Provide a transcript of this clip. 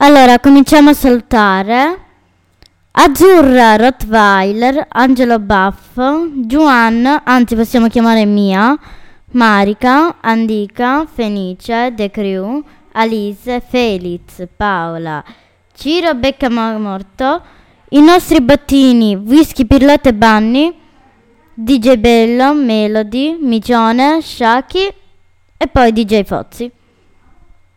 Allora, cominciamo a salutare Azzurra Rottweiler, Angelo Baffo, Juan, anzi possiamo chiamare Mia, Marica, Andica, Fenice, De Crew, Alice, Feliz, Paola, Ciro Becca Morto, i nostri bottini Whisky Pirlette e Bunny, DJ Bello, Melody, Micione, Shaki e poi DJ Fozzi.